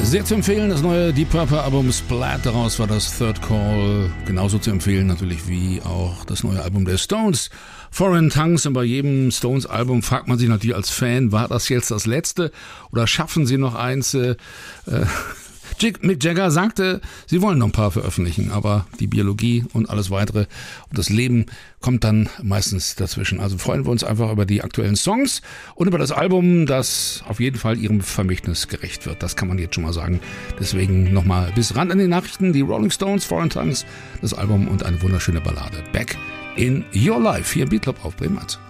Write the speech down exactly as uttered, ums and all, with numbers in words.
Sehr zu empfehlen, das neue Deep Purple Album Splat, daraus war das Third Call. Genauso zu empfehlen natürlich wie auch das neue Album der Stones, Foreign Tongues. Und bei jedem Stones Album fragt man sich natürlich als Fan, war das jetzt das letzte oder schaffen sie noch eins? Äh, äh, Mick Jagger sagte, sie wollen noch ein paar veröffentlichen, aber die Biologie und alles weitere und das Leben kommt dann meistens dazwischen. Also freuen wir uns einfach über die aktuellen Songs und über das Album, das auf jeden Fall ihrem Vermächtnis gerecht wird. Das kann man jetzt schon mal sagen. Deswegen nochmal bis ran an die Nachrichten. Die Rolling Stones, Foreign Tongues, das Album und eine wunderschöne Ballade. Back in Your Life hier im Beat Club auf Bremen eins.